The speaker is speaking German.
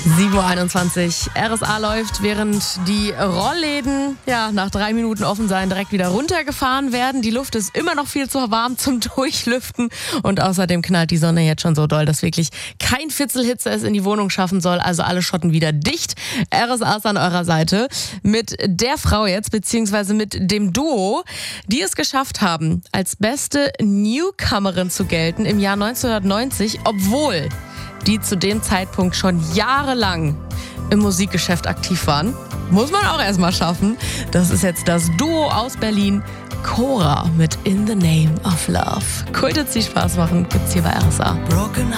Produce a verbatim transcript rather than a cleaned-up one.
sieben Uhr einundzwanzig. R S A läuft, während die Rollläden ja, nach drei Minuten offen sein, direkt wieder runtergefahren werden. Die Luft ist immer noch viel zu warm zum Durchlüften. Und außerdem knallt die Sonne jetzt schon so doll, dass wirklich kein Fitzelhitze es in die Wohnung schaffen soll. Also alle Schotten wieder dicht. R S A ist an eurer Seite. Mit der Frau jetzt, beziehungsweise mit dem Duo, die es geschafft haben, als beste Newcomerin zu gelten im Jahr neunzehnhundertneunzig, obwohl die zu dem Zeitpunkt schon jahrelang im Musikgeschäft aktiv waren. Muss man auch erstmal schaffen. Das ist jetzt das Duo aus Berlin, Cora mit In the Name of Love. Cool, dass Sie Spaß machen. Gibt's hier bei R S A.